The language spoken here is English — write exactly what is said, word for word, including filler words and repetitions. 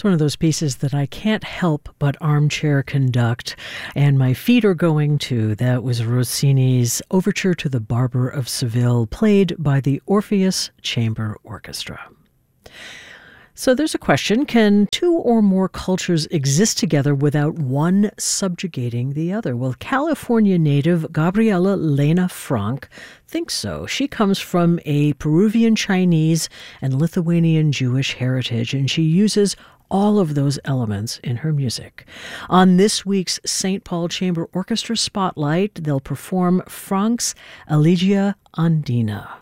It's one of those pieces that I can't help but armchair conduct, and my feet are going to. That was Rossini's Overture to the Barber of Seville, played by the Orpheus Chamber Orchestra. So there's a question: can two or more cultures exist together without one subjugating the other? Well, California native Gabriela Lena Frank thinks so. She comes from a Peruvian Chinese and Lithuanian Jewish heritage, and she uses all of those elements in her music. On this week's Saint Paul Chamber Orchestra Spotlight, they'll perform Frank's Elegia Andina.